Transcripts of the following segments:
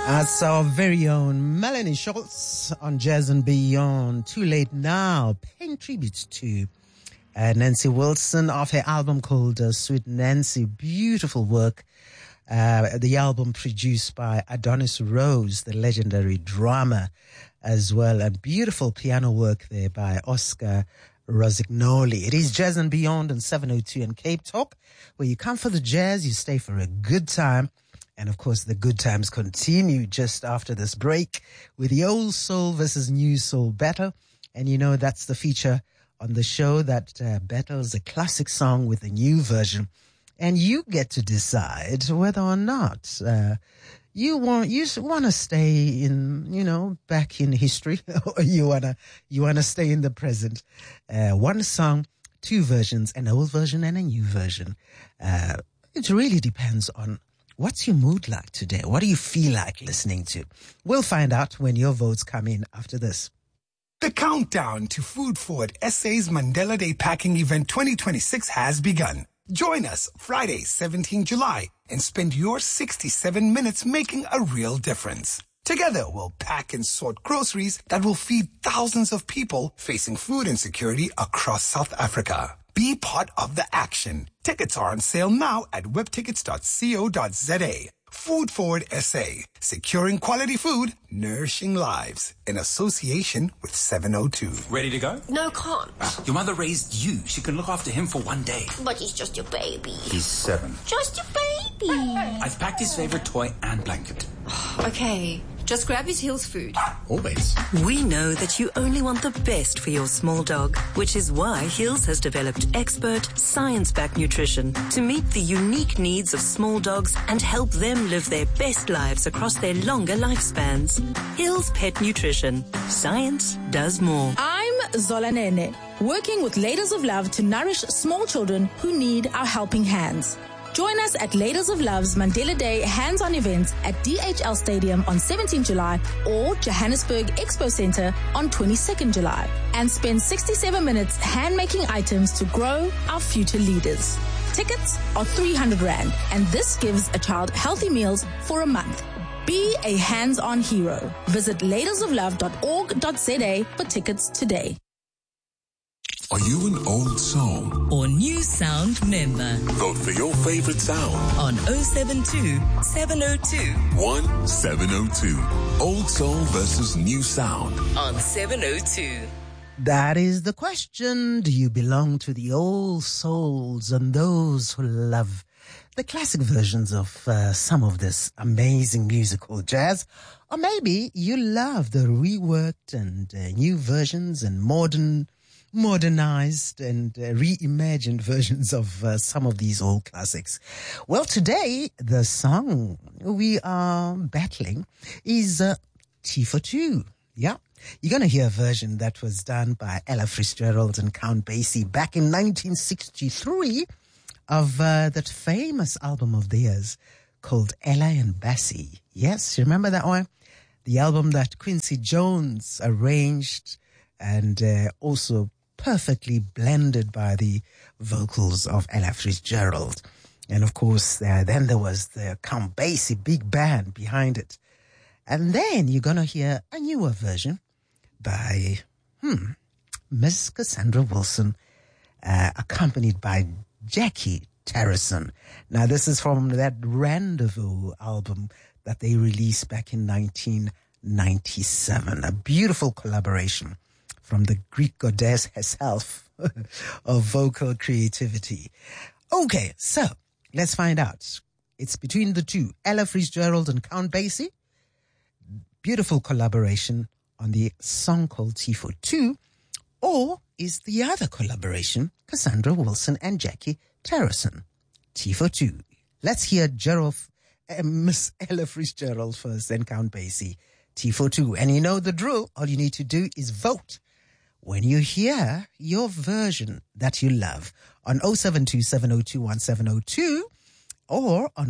That's our very own Melanie Schultz on Jazz and Beyond. Too Late Now, paying tribute to Nancy Wilson off her album called Sweet Nancy. Beautiful work. The album produced by Adonis Rose, the legendary drummer as well. And beautiful piano work there by Oscar Rosignoli. It is Jazz and Beyond on 702 in Cape Talk, where you come for the jazz, you stay for a good time. And of course, the good times continue just after this break with the old soul versus new soul battle. And you know, that's the feature on the show, that battles a classic song with a new version. And you get to decide whether or not you want to stay in, you know, back in history, or you wanna stay in the present. One song, two versions, an old version and a new version. It really depends on what's your mood like today. What do you feel like listening to? We'll find out when your votes come in after this. The countdown to Food Forward SA's Mandela Day Packing Event 2026 has begun. Join us Friday, 17 July, and spend your 67 minutes making a real difference. Together, we'll pack and sort groceries that will feed thousands of people facing food insecurity across South Africa. Be part of the action. Tickets are on sale now at webtickets.co.za. Food Forward SA, securing quality food, nourishing lives, in association with 702. Ready to go? No, can't. Your mother raised you. She can look after him for one day. But he's just your baby. He's 7. Just your baby. I've packed his favorite toy and blanket. Okay, just grab his Hills food. Always. We know that you only want the best for your small dog, which is why Hills has developed expert, science-backed nutrition to meet the unique needs of small dogs and help them live their best lives across their longer lifespans. Hills Pet Nutrition. Science does more. I'm Zola Nene, working with Ladies of Love to nourish small children who need our helping hands. Join us at Ladies of Love's Mandela Day hands-on events at DHL Stadium on 17 July or Johannesburg Expo Center on 22nd July, and spend 67 minutes hand-making items to grow our future leaders. Tickets are 300 Rand, and this gives a child healthy meals for a month. Be a hands-on hero. Visit ladiesoflove.org.za for tickets today. Are you an old soul or new sound member? Vote for your favorite sound On 072 702 1702. Old soul versus new sound on 702. That is the question. Do you belong to the old souls and those who love the classic versions of some of this amazing musical jazz? Or maybe you love the reworked and new versions and modernized and reimagined versions of some of these old classics. Well, today, the song we are battling is T for Two. Yeah. You're going to hear a version that was done by Ella Fitzgerald and Count Basie back in 1963 of that famous album of theirs called Ella and Basie. Yes, you remember that one? The album that Quincy Jones arranged and also perfectly blended by the vocals of Ella Fitzgerald. And of course, then there was the Count Basie big band behind it. And then you're going to hear a newer version by Miss Cassandra Wilson, accompanied by Jackie Terrison. Now, this is from that Rendezvous album that they released back in 1997. A beautiful collaboration from the Greek goddess herself of vocal creativity. Okay, so let's find out. It's between the two, Ella Fitzgerald and Count Basie. Beautiful collaboration on the song called T for Two. Or is the other collaboration Cassandra Wilson and Jackie Terrison? T for Two. Let's hear Miss Ella Fitzgerald first, then Count Basie. T for Two. And you know the drill. All you need to do is vote when you hear your version that you love on 072-702-1702 or on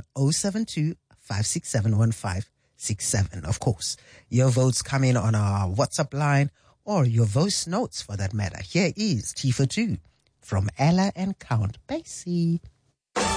072-567-1567. Of course, your votes come in on our WhatsApp line or your voice notes for that matter. Here is T for Two from Ella and Count Basie.